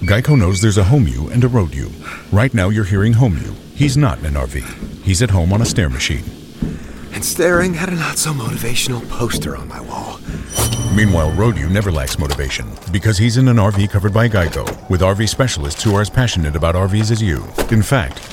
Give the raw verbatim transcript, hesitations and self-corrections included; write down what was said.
Geico knows there's a home you and a road you. Right now you're hearing home you. He's not in an R V. He's at home on a stair machine. And staring at a not-so-motivational poster on my wall. Meanwhile, road you never lacks motivation because he's in an R V covered by Geico with R V specialists who are as passionate about R Vs as you. In fact,